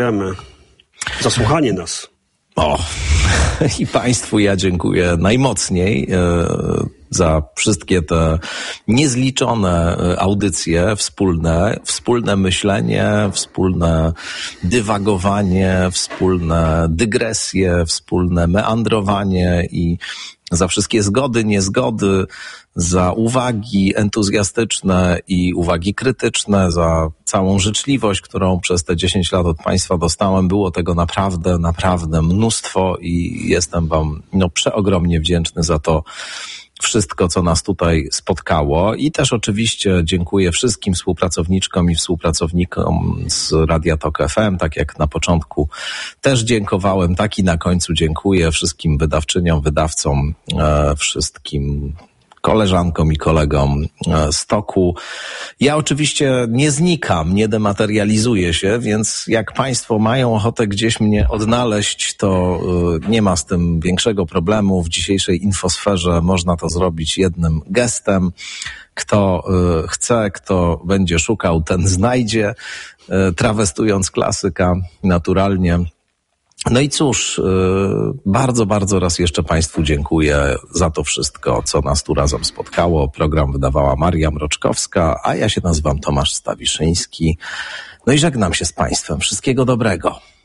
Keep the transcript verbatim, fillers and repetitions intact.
Dziękujemy za słuchanie nas. O, i Państwu ja dziękuję najmocniej za wszystkie te niezliczone audycje wspólne, wspólne myślenie, wspólne dywagowanie, wspólne dygresje, wspólne meandrowanie i za wszystkie zgody, niezgody, za uwagi entuzjastyczne i uwagi krytyczne, za całą życzliwość, którą przez te dziesięć lat od Państwa dostałem. Było tego naprawdę, naprawdę mnóstwo i jestem Wam no, przeogromnie wdzięczny za to wszystko, co nas tutaj spotkało. I też oczywiście dziękuję wszystkim współpracowniczkom i współpracownikom z Radia Tok F M, tak jak na początku też dziękowałem, tak i na końcu dziękuję wszystkim wydawczyniom, wydawcom, e, wszystkim koleżankom i kolegom z Toku. Ja oczywiście nie znikam, nie dematerializuję się, więc jak Państwo mają ochotę gdzieś mnie odnaleźć, to nie ma z tym większego problemu. W dzisiejszej infosferze można to zrobić jednym gestem. Kto chce, kto będzie szukał, ten znajdzie, trawestując klasyka naturalnie. No i cóż, bardzo, bardzo raz jeszcze Państwu dziękuję za to wszystko, co nas tu razem spotkało. Program wydawała Maria Mroczkowska, a ja się nazywam Tomasz Stawiszyński. No i żegnam się z Państwem. Wszystkiego dobrego.